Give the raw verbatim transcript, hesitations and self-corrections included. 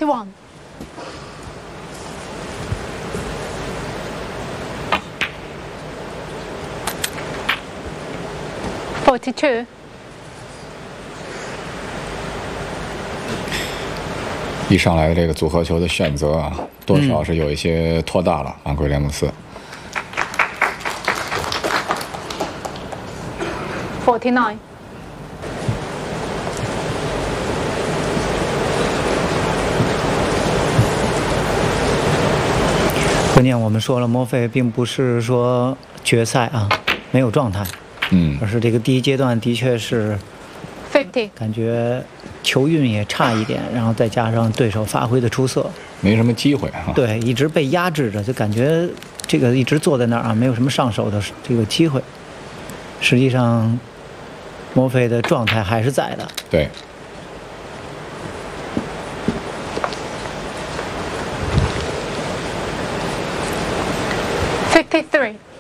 forty-one. Forty-two. 一上来的这个组合球的选择啊，多少是有一些拖大了，安奎廉姆斯。 Forty-nine. 关键我们说了，莫菲并不是说决赛啊没有状态， 嗯， 而是这个第一阶段的确是 Fifty. 感觉球运也差一点，然后再加上对手发挥的出色， 没什么机会啊。 对，一直被压制着，就感觉这个一直坐在那儿啊，没有什么上手的这个机会。实际上，莫菲的状态还是在的。 对。 Fifty-three.